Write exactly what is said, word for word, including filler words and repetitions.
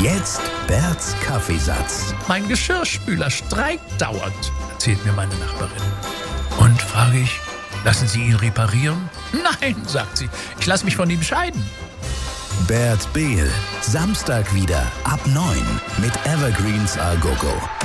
Jetzt Berts Kaffeesatz. Mein Geschirrspüler streikt dauernd, erzählt mir meine Nachbarin. Und, frage ich, lassen Sie ihn reparieren? Nein, sagt sie, ich lasse mich von ihm scheiden. Bert Behl, Samstag wieder ab neun mit Evergreens A Gogo.